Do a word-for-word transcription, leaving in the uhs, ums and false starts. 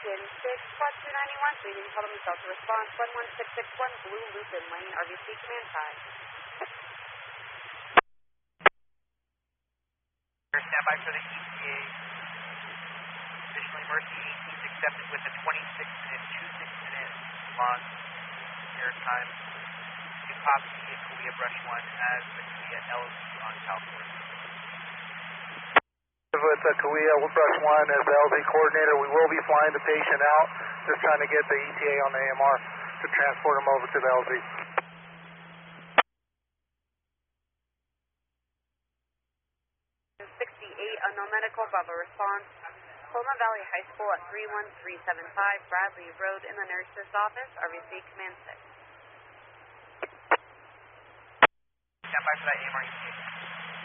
Lupin six plus two ninety-one, leading Pelham Delta response one one six six one, Blue Lupin Lane, R V C command side. Stand by for the E T A. Additionally, Mercy eighteen's accepted with a twenty-six minute, twenty-six minute long air time. You copy the Kauai Brush one as the Kauai L Z on California. With the Kauai Brush one as the L Z coordinator, we will be flying the patient out, just trying to get the E T A on the A M R to transport him over to the L Z. sixty-eight, unknown medical, Bravo response. Colma Valley High School at three one three seven five, Bradley Road in the nurse's office, R V C command six. Stand by for that A M R E T A.